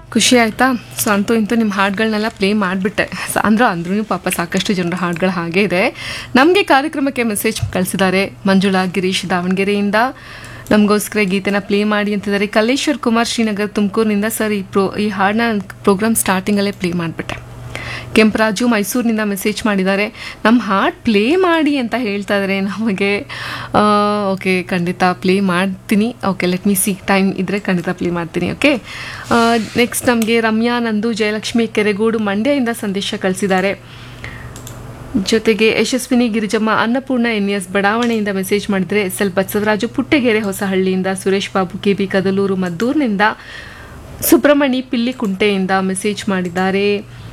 ಖುಷಿ ಆಯಿತಾ? ಸೊ ಅಂತೂ ಇಂತೂ ನಿಮ್ಮ ಹಾಡುಗಳನ್ನೆಲ್ಲ ಪ್ಲೇ ಮಾಡಿಬಿಟ್ಟೆ. ಸಾಂದ್ರ ಅಂದ್ರೂ ಪಾಪ ಸಾಕಷ್ಟು ಜನರ ಹಾಡುಗಳು ಹಾಗೇ ಇದೆ. ನಮಗೆ ಕಾರ್ಯಕ್ರಮಕ್ಕೆ ಮೆಸೇಜ್ ಕಳಿಸಿದ್ದಾರೆ ಮಂಜುಳಾ ಗಿರೀಶ್ ದಾವಣಗೆರೆಯಿಂದ. ನಮಗೋಸ್ಕರ ಗೀತೆನ ಪ್ಲೇ ಮಾಡಿ ಅಂತಿದ್ದಾರೆ. ಕಲ್ಲೇಶ್ವರ್ ಕುಮಾರ್ ಶ್ರೀನಗರ್ ತುಮಕೂರಿನಿಂದ. ಸರ್ ಈ ಹಾಡನ್ನ ಪ್ರೋಗ್ರಾಮ್ ಸ್ಟಾರ್ಟಿಂಗಲ್ಲೇ ಪ್ಲೇ ಮಾಡಿಬಿಟ್ಟೆ. ಕೆಂಪರಾಜು ಮೈಸೂರಿನಿಂದ ಮೆಸೇಜ್ ಮಾಡಿದ್ದಾರೆ. ನಮ್ಮ ಹಾಡು ಪ್ಲೇ ಮಾಡಿ ಅಂತ ಹೇಳ್ತಾ ಇದ್ದಾರೆ ನಮಗೆ. ಓಕೆ, ಖಂಡಿತ ಪ್ಲೇ ಮಾಡ್ತೀನಿ. Okay, let me see, time ಇದ್ದರೆ ಖಂಡಿತ ಪ್ಲೇ ಮಾಡ್ತೀನಿ. ಓಕೆ, ನೆಕ್ಸ್ಟ್ ನಮಗೆ ರಮ್ಯಾ ನಂದು ಜಯಲಕ್ಷ್ಮಿ ಕೆರೆಗೋಡು ಮಂಡ್ಯದಿಂದ ಸಂದೇಶ ಕಳಿಸಿದ್ದಾರೆ. ಜೊತೆಗೆ ಯಶಸ್ವಿನಿ ಗಿರಿಜಮ್ಮ ಅನ್ನಪೂರ್ಣ NS ಬಡಾವಣೆಯಿಂದ ಮೆಸೇಜ್ ಮಾಡಿದರೆ. SL Basavaraju Puttegere ಹೊಸಹಳ್ಳಿಯಿಂದ. Suresh Babu KB Kadaluru ಮದ್ದೂರಿನಿಂದ. Subramani ಪಿಲ್ಲಿಕುಂಟೆಯಿಂದ message ಮಾಡಿದ್ದಾರೆ.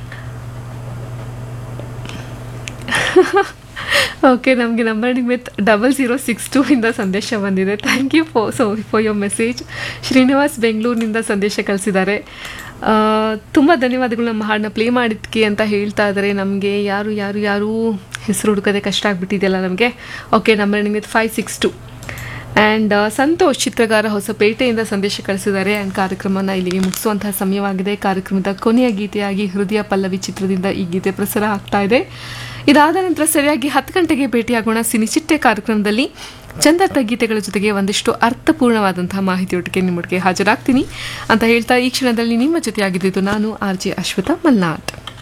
ಓಕೆ, ನಮಗೆ ನಂಬರ್ ವಿತ್ 0062 ಇಂದ ಸಂದೇಶ ಬಂದಿದೆ. Thank you for your message. Srinivas ಬೆಂಗಳೂರಿನಿಂದ ಸಂದೇಶ ಕಳಿಸಿದ್ದಾರೆ. ತುಂಬ ಧನ್ಯವಾದಗಳು ನಮ್ಮ ಹಾಡನ್ನ ಪ್ಲೇ ಮಾಡಿದ್ಕೆ ಅಂತ ಹೇಳ್ತಾ ಇದ್ದಾರೆ. ನಮಗೆ ಯಾರು ಹೆಸರು ಹುಡುಕೋದೆ ಕಷ್ಟ ಆಗಿಬಿಟ್ಟಿದೆಯಲ್ಲ ನಮಗೆ. Okay, number with 562. And Santosh ಚಿತ್ರಗಾರ ಹೊಸಪೇಟೆಯಿಂದ ಸಂದೇಶ ಕಳಿಸಿದ್ದಾರೆ. ಆ್ಯಂಡ್ ಕಾರ್ಯಕ್ರಮನ ಇಲ್ಲಿಗೆ ಮುಗಿಸುವಂತಹ ಸಮಯವಾಗಿದೆ. ಕಾರ್ಯಕ್ರಮದ ಕೊನೆಯ ಗೀತೆಯಾಗಿ ಹೃದಯ ಪಲ್ಲವಿ ಚಿತ್ರದಿಂದ ಈ ಗೀತೆ ಪ್ರಸಾರ ಆಗ್ತಾ ಇದೆ. ಇದಾದ ನಂತರ ಸರಿಯಾಗಿ 10 ಗಂಟೆಗೆ ಭೇಟಿಯಾಗೋಣ ಸಿನಿಚಿಟ್ಟೆ ಕಾರ್ಯಕ್ರಮದಲ್ಲಿ. ಚಂದದ ಗೀತೆಗಳ ಜೊತೆಗೆ ಒಂದಿಷ್ಟು ಅರ್ಥಪೂರ್ಣವಾದಂತಹ ಮಾಹಿತಿಯೊಟ್ಟಿಗೆ ನಿಮ್ಮೊಟ್ಟಿಗೆ ಹಾಜರಾಗ್ತೀನಿ ಅಂತ ಹೇಳ್ತಾ ಈ ಕ್ಷಣದಲ್ಲಿ ನಿಮ್ಮ ಜೊತೆಯಾಗಿದ್ದು ನಾನು RJ ಅಶ್ವಿತಾ ಮಲ್ನಾಥ್.